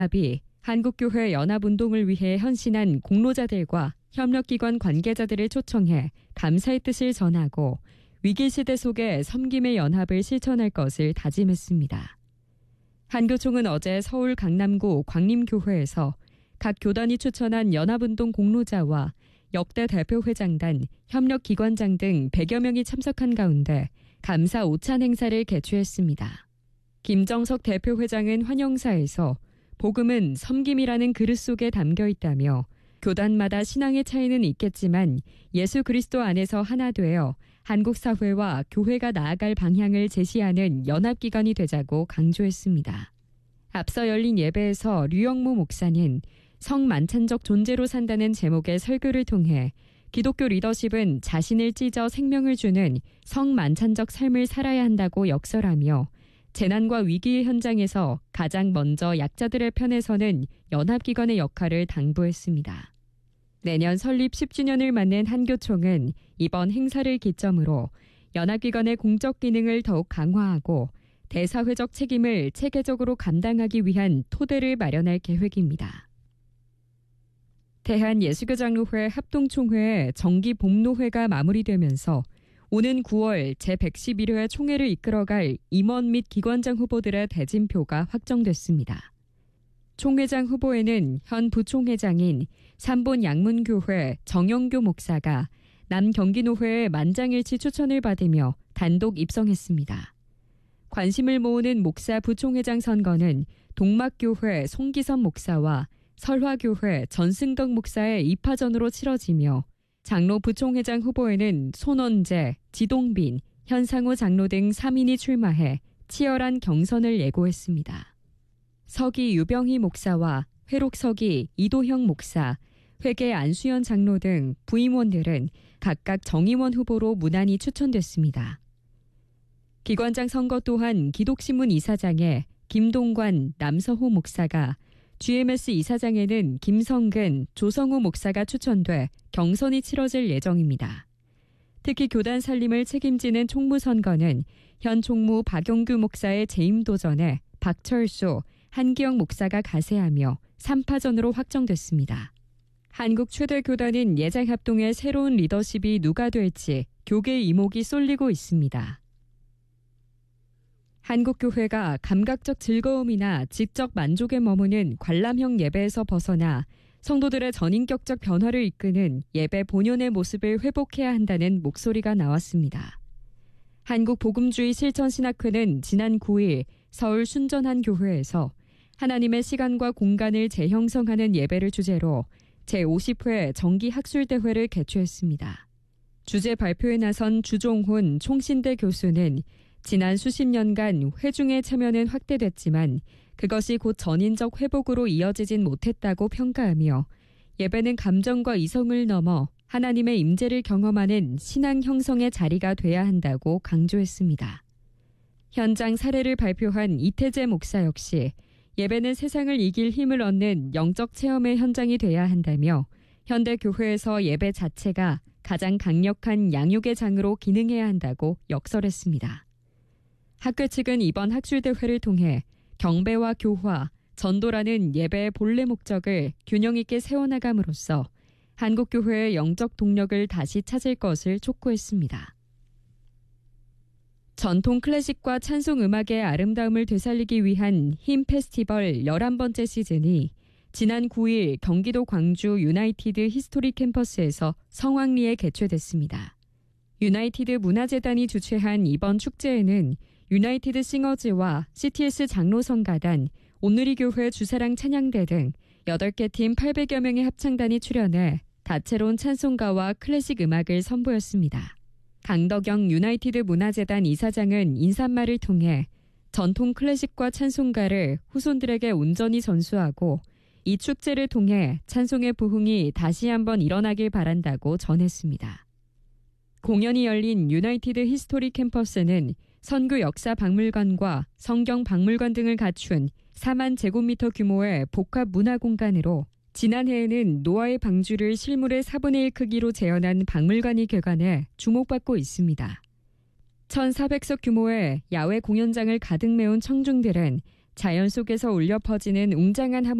연합이 한국교회 연합운동을 위해 헌신한 공로자들과 협력기관 관계자들을 초청해 감사의 뜻을 전하고 위기시대 속에 섬김의 연합을 실천할 것을 다짐했습니다. 한교총은 어제 서울 강남구 광림교회에서 각 교단이 추천한 연합운동 공로자와 역대 대표회장단, 협력기관장 등 100여 명이 참석한 가운데 감사 오찬 행사를 개최했습니다. 김정석 대표회장은 환영사에서 복음은 섬김이라는 그릇 속에 담겨 있다며 교단마다 신앙의 차이는 있겠지만 예수 그리스도 안에서 하나 되어 한국 사회와 교회가 나아갈 방향을 제시하는 연합기관이 되자고 강조했습니다. 앞서 열린 예배에서 류영모 목사는 성만찬적 존재로 산다는 제목의 설교를 통해 기독교 리더십은 자신을 찢어 생명을 주는 성만찬적 삶을 살아야 한다고 역설하며 재난과 위기의 현장에서 가장 먼저 약자들의 편에 서는 연합기관의 역할을 당부했습니다. 내년 설립 10주년을 맞는 한교총은 이번 행사를 기점으로 연합기관의 공적 기능을 더욱 강화하고 대사회적 책임을 체계적으로 감당하기 위한 토대를 마련할 계획입니다. 대한예수교장로회 합동총회의 정기복로회가 마무리되면서 오는 9월 제111회 총회를 이끌어갈 임원 및 기관장 후보들의 대진표가 확정됐습니다. 총회장 후보에는 현 부총회장인 삼본 양문교회 정영교 목사가 남경기노회의 만장일치 추천을 받으며 단독 입성했습니다. 관심을 모으는 목사 부총회장 선거는 동막교회 송기선 목사와 설화교회 전승덕 목사의 2파전으로 치러지며 장로 부총회장 후보에는 손원재, 지동빈, 현상우 장로 등 3인이 출마해 치열한 경선을 예고했습니다. 서기 유병희 목사와 회록서기 이도형 목사, 회계 안수연 장로 등 부임원들은 각각 정의원 후보로 무난히 추천됐습니다. 기관장 선거 또한 기독신문 이사장에 김동관, 남서호 목사가, GMS 이사장에는 김성근, 조성우 목사가 추천돼 경선이 치러질 예정입니다. 특히 교단 살림을 책임지는 총무선거는 현 총무 박용규 목사의 재임 도전에 박철수, 한기영 목사가 가세하며 3파전으로 확정됐습니다. 한국 최대 교단인 예장합동의 새로운 리더십이 누가 될지 교계 이목이 쏠리고 있습니다. 한국교회가 감각적 즐거움이나 지적 만족에 머무는 관람형 예배에서 벗어나 성도들의 전인격적 변화를 이끄는 예배 본연의 모습을 회복해야 한다는 목소리가 나왔습니다. 한국복음주의 실천신학회는 지난 9일 서울 순전한 교회에서 하나님의 시간과 공간을 재형성하는 예배를 주제로 제50회 정기학술대회를 개최했습니다. 주제 발표에 나선 주종훈 총신대 교수는 지난 수십 년간 회중의 참여는 확대됐지만 그것이 곧 전인적 회복으로 이어지진 못했다고 평가하며 예배는 감정과 이성을 넘어 하나님의 임재를 경험하는 신앙 형성의 자리가 돼야 한다고 강조했습니다. 현장 사례를 발표한 이태재 목사 역시 예배는 세상을 이길 힘을 얻는 영적 체험의 현장이 돼야 한다며 현대 교회에서 예배 자체가 가장 강력한 양육의 장으로 기능해야 한다고 역설했습니다. 학교 측은 이번 학술대회를 통해 경배와 교화, 전도라는 예배의 본래 목적을 균형 있게 세워나감으로써 한국교회의 영적 동력을 다시 찾을 것을 촉구했습니다. 전통 클래식과 찬송 음악의 아름다움을 되살리기 위한 힘 페스티벌 11번째 시즌이 지난 9일 경기도 광주 유나이티드 히스토리 캠퍼스에서 성황리에 개최됐습니다. 유나이티드 문화재단이 주최한 이번 축제에는 유나이티드 싱어즈와 CTS 장로성가단, 온누리교회 주사랑 찬양대 등 8개 팀 800여 명의 합창단이 출연해 다채로운 찬송가와 클래식 음악을 선보였습니다. 강덕영 유나이티드 문화재단 이사장은 인사말을 통해 전통 클래식과 찬송가를 후손들에게 온전히 전수하고 이 축제를 통해 찬송의 부흥이 다시 한번 일어나길 바란다고 전했습니다. 공연이 열린 유나이티드 히스토리 캠퍼스는 선교 역사 박물관과 성경 박물관 등을 갖춘 4만 제곱미터 규모의 복합 문화 공간으로 지난해에는 노아의 방주를 실물의 4분의 1 크기로 재현한 박물관이 개관해 주목받고 있습니다. 1,400석 규모의 야외 공연장을 가득 메운 청중들은 자연 속에서 울려 퍼지는 웅장한